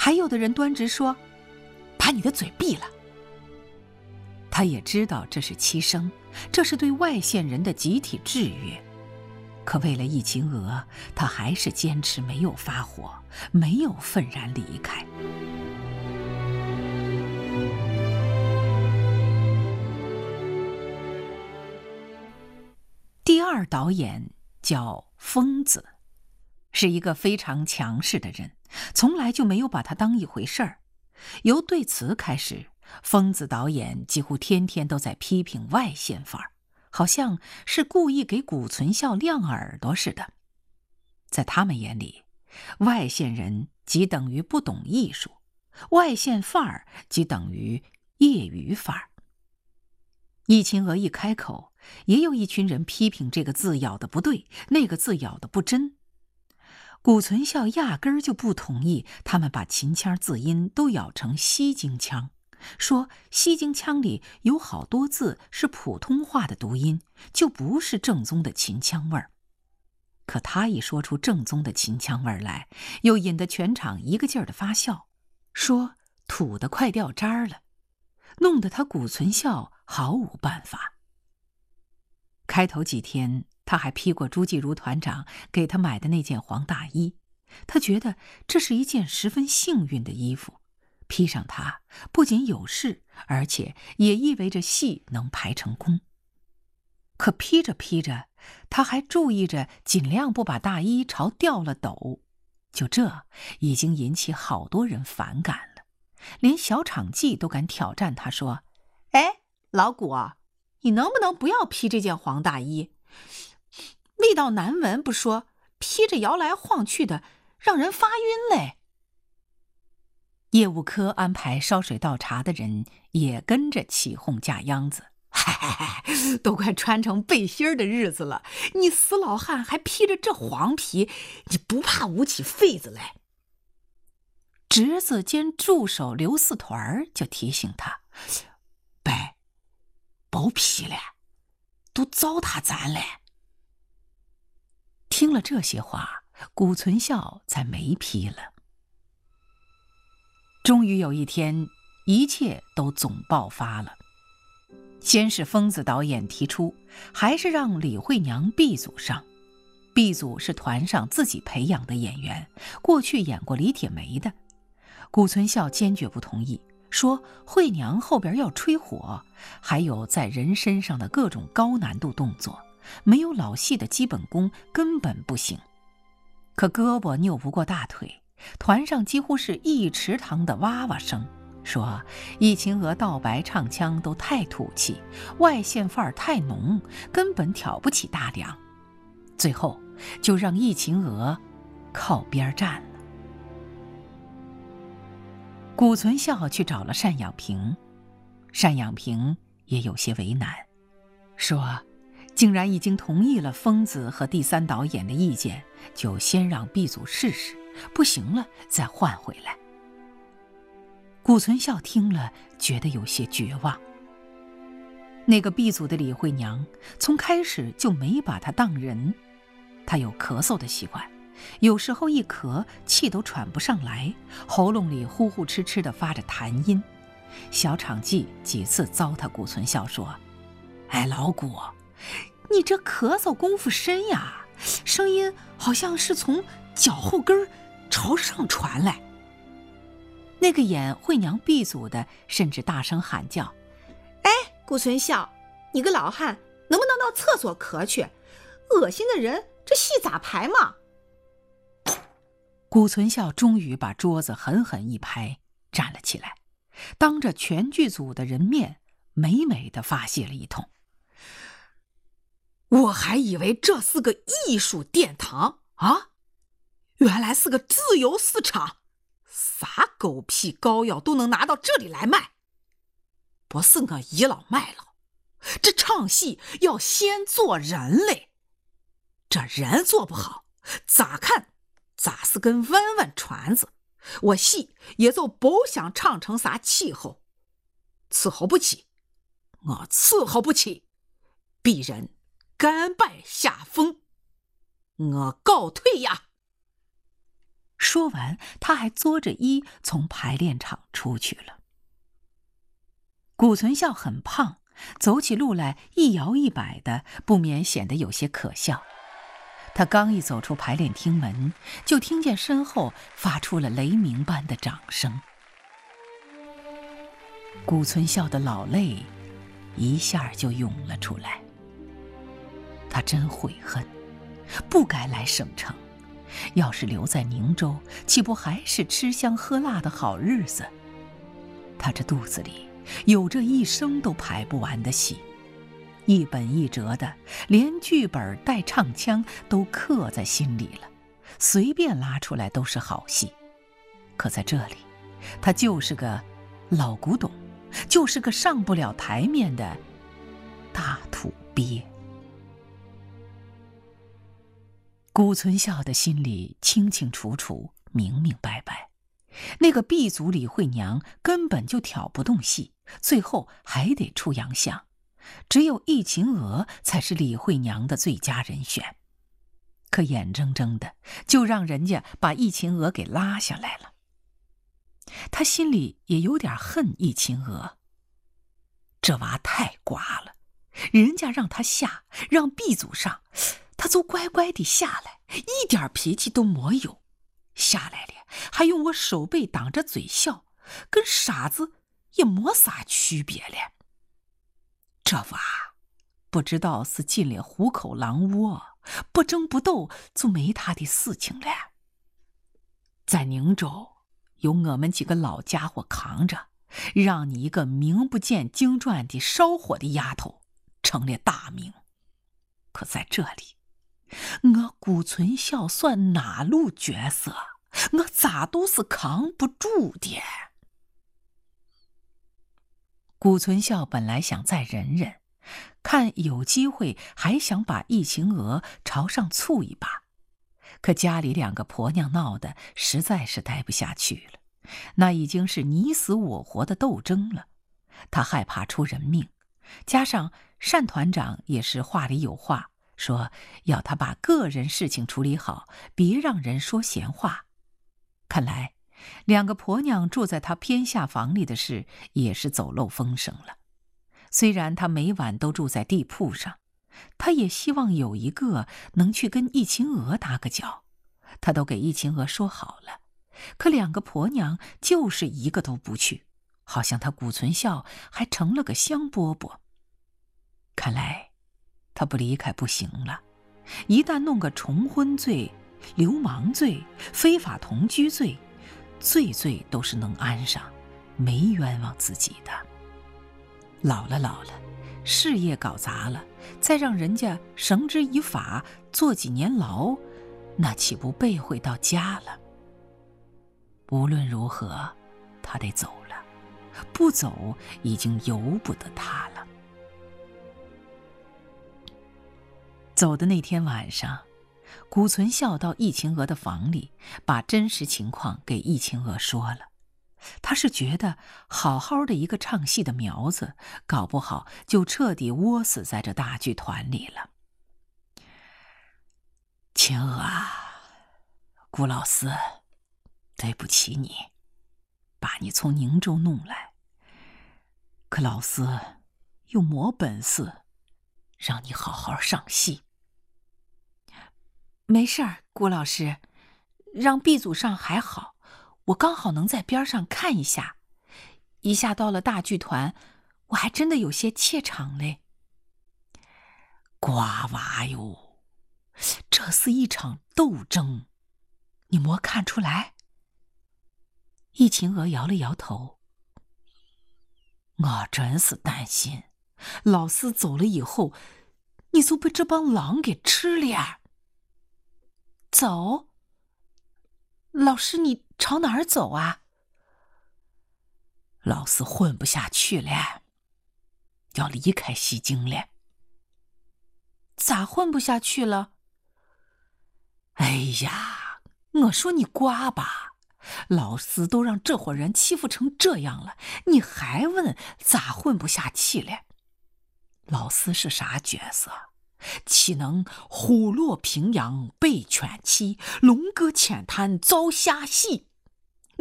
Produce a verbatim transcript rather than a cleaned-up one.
还有的人端直说，把你的嘴闭了。他也知道这是欺生，这是对外县人的集体制约，可为了易秦娥，他还是坚持没有发火，没有愤然离开。第二导演叫疯子，是一个非常强势的人，从来就没有把他当一回事儿。由对此开始，疯子导演几乎天天都在批评外县范儿，好像是故意给谷存孝亮耳朵似的。在他们眼里，外县人即等于不懂艺术，外县范儿即等于业余范儿。易秦娥一开口，也有一群人批评这个字咬得不对，那个字咬得不真。谷存孝压根儿就不同意他们把秦腔字音都咬成西京腔，说西京腔里有好多字是普通话的读音，就不是正宗的秦腔味儿。可他一说出正宗的秦腔味儿来，又引得全场一个劲儿的发笑，说土的快掉渣儿了，弄得他谷存孝毫无办法。开头几天他还披过朱继如团长给他买的那件黄大衣，他觉得这是一件十分幸运的衣服，披上它不仅有事，而且也意味着戏能排成功。可披着披着，他还注意着尽量不把大衣朝掉了抖，就这已经引起好多人反感了，连小场记都敢挑战他说，哎，老谷啊，你能不能不要披这件黄大衣？味道难闻不说，披着摇来晃去的，让人发晕嘞。业务科安排烧水倒茶的人也跟着起哄架秧子，嗨嗨嗨，都快穿成背心的日子了，你死老汉还披着这黄皮，你不怕捂起痱子来？侄子兼助手刘四团就提醒他，伯，别披了，都糟蹋咱嘞。听了这些话，谷存孝才没批了。终于有一天，一切都总爆发了。先是疯子导演提出，还是让李慧娘 B 组上。B 组是团上自己培养的演员，过去演过李铁梅的。谷存孝坚决不同意，说慧娘后边要吹火，还有在人身上的各种高难度动作，没有老戏的基本功根本不行。可胳膊拗不过大腿，团上几乎是一池塘的哇哇声，说易秦娥道白唱腔都太土气，外县范儿太浓，根本挑不起大梁。最后就让易秦娥靠边站了。谷存孝去找了单养平，单养平也有些为难，说竟然已经同意了疯子和第三导演的意见，就先让 B 组试试，不行了再换回来。谷存孝听了觉得有些绝望。那个 B 组的李慧娘从开始就没把她当人，她有咳嗽的习惯，有时候一咳气都喘不上来，喉咙里呼呼哧哧地发着痰音。小场记几次糟蹋谷存孝说，哎，老谷，你这咳嗽功夫深呀，声音好像是从脚后跟朝上传来。那个演慧娘 B 组的甚至大声喊叫， 哎，谷存孝，你个老汉能不能到厕所咳去？恶心的人，这戏咋排嘛？ 谷存孝终于把桌子狠狠一拍，站了起来，当着全剧组的人面美美地发泄了一通。 我还以为这是个艺术殿堂啊，原来是个自由市场，啥狗屁膏药都能拿到这里来卖。不是我倚老卖老，这唱戏要先做人嘞，这人做不好，咋看咋是根弯弯船子，我戏也就不想唱成啥气候，伺候不起，我伺候不起，鄙人甘拜下风，我告退呀！ 说完，他还作着揖从排练场出去了。谷存孝很胖，走起路来一摇一摆的，不免显得有些可笑。他刚一走出排练厅门，就听见身后发出了雷鸣般的掌声。谷存孝的老泪一下就涌了出来。他真悔恨，不该来省城，要是留在宁州，岂不还是吃香喝辣的好日子？他这肚子里有着一生都排不完的戏，一本一折的，连剧本带唱腔都刻在心里了，随便拉出来都是好戏。可在这里，他就是个老古董，就是个上不了台面的大土鳖。谷存孝的心里清清楚楚，明明白白，那个闭族李慧娘根本就挑不动戏，最后还得出洋相，只有易秦娥才是李慧娘的最佳人选。可眼睁睁的就让人家把易秦娥给拉下来了。他心里也有点恨易秦娥，这娃太瓜了，人家让他下，让闭祖上，他就乖乖地下来，一点脾气都没有。下来了还用我手背挡着嘴笑，跟傻子也没啥区别了。这娃不知道是进了虎口狼窝，不争不斗就没他的事情了。在宁州有我们几个老家伙扛着，让你一个名不见经传的烧火的丫头成了大名。可在这里，我谷存孝算哪路角色？我咋都是扛不住的。谷存孝本来想再忍忍，看有机会还想把易秦娥朝上促一把，可家里两个婆娘闹得实在是待不下去了，那已经是你死我活的斗争了。他害怕出人命，加上单团长也是话里有话，说要他把个人事情处理好，别让人说闲话。看来两个婆娘住在他偏下房里的事也是走漏风声了。虽然他每晚都住在地铺上，他也希望有一个能去跟易秦娥打个脚，他都给易秦娥说好了，可两个婆娘就是一个都不去，好像他谷存孝还成了个香饽饽。看来他不离开不行了，一旦弄个重婚罪、流氓罪、非法同居罪，罪罪都是能安上，没冤枉自己的。老了老了，事业搞砸了，再让人家绳之以法，坐几年牢，那岂不背回到家了？无论如何，他得走了，不走已经由不得他了。走的那天晚上，谷存孝到易秦娥的房里，把真实情况给易秦娥说了。他是觉得好好的一个唱戏的苗子，搞不好就彻底窝死在这大剧团里了。秦娥啊，谷老师对不起你，把你从宁州弄来，可老师又没本事让你好好上戏。没事儿，谷老师，让毕祖上还好，我刚好能在边上看一下。一下到了大剧团，我还真的有些怯场嘞。瓜娃哟，这是一场斗争，你没看出来？易秦娥摇了摇头。我真是担心，老师走了以后，你就被这帮狼给吃了。走？老师，你朝哪儿走啊？老师混不下去了，要离开西京了。咋混不下去了？哎呀，我说你瓜吧，老师都让这伙人欺负成这样了，你还问咋混不下去了？老师是啥角色？ 岂能虎落平阳被犬欺，龙歌浅滩遭虾戏？